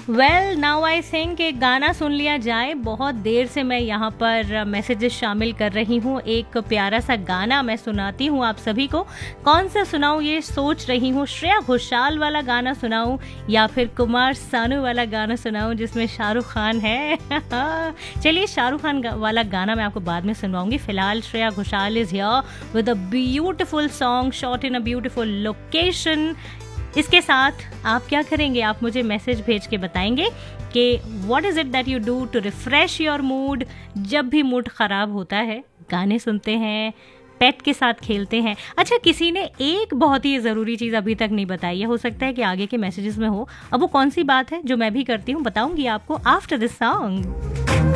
Well now I think एक गाना सुन लिया जाए। बहुत देर से मैं यहाँ पर मैसेजेस शामिल कर रही हूँ। एक प्यारा सा गाना मैं सुनाती हूँ आप सभी को। कौन सा सुनाऊँ ये सोच रही हूँ। श्रेया घोषाल वाला गाना सुनाऊँ या फिर कुमार सानू वाला गाना सुनाऊँ जिसमें शाहरुख खान है। चलिए शाहरुख खान वाला गाना मैं आपको बाद में सुनवाऊंगी। फिलहाल Shreya Ghoshal is here with a beautiful song shot in a beautiful location. इसके साथ आप क्या करेंगे, आप मुझे मैसेज भेज के बताएंगे कि what is it that you do to refresh your mood. जब भी मूड खराब होता है गाने सुनते हैं, पेट के साथ खेलते हैं। अच्छा, किसी ने एक बहुत ही ज़रूरी चीज़ अभी तक नहीं बताई है, हो सकता है कि आगे के मैसेजेस में हो। अब वो कौन सी बात है जो मैं भी करती हूँ, बताऊंगी आपको आफ्टर दिस सॉन्ग।